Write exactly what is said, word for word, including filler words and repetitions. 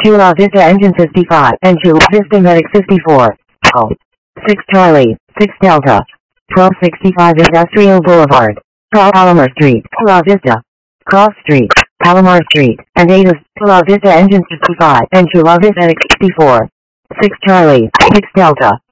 Chula Vista Engine fifty-five and Chula Vista Medic fifty-four. Oh. six Charlie, six Delta. twelve sixty-five Industrial Boulevard. Palomar Street, Chula Vista. Cross Street, Palomar Street, and eight is Chula Vista Engine fifty-five and Chula Vista Medic fifty-four. six Charlie, six Delta.